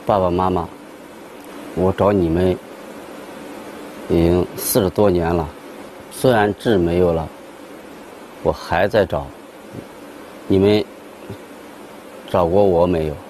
爸爸妈妈，我找你们已经40多年了，虽然痣没有了，我还在找。你们找过我没有？